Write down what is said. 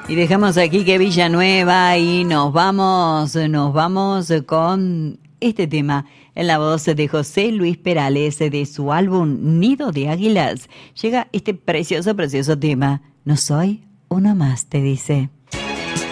Y dejamos aquí que Villanueva y nos vamos con este tema en la voz de José Luis Perales de su álbum Nido de Águilas. Llega este precioso tema. No soy uno más, te dice.